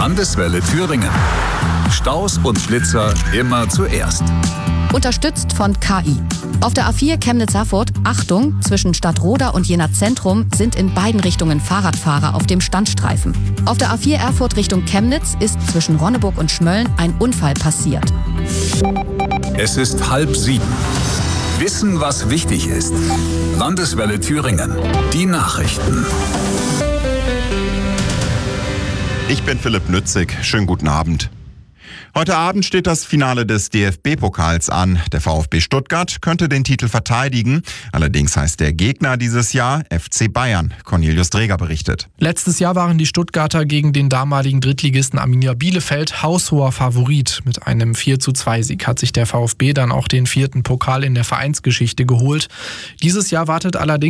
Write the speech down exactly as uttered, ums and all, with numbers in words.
Landeswelle Thüringen. Staus und Schlitzer immer zuerst. Unterstützt von K I. Auf der A vier Chemnitz-Erfurt, Achtung, zwischen Stadtroda und Jena Zentrum sind in beiden Richtungen Fahrradfahrer auf dem Standstreifen. Auf der A vier Erfurt Richtung Chemnitz ist zwischen Ronneburg und Schmölln ein Unfall passiert. Es ist halb sieben. Wissen, was wichtig ist. Landeswelle Thüringen. Die Nachrichten. Ich bin Philipp Nützig. Schönen guten Abend. Heute Abend steht das Finale des D F B-Pokals an. Der VfB Stuttgart könnte den Titel verteidigen. Allerdings heißt der Gegner dieses Jahr F C Bayern. Cornelius Dreger berichtet. Letztes Jahr waren die Stuttgarter gegen den damaligen Drittligisten Arminia Bielefeld haushoher Favorit. Mit einem vier zu zwei Sieg hat sich der VfB dann auch den vierten Pokal in der Vereinsgeschichte geholt. Dieses Jahr wartet allerdings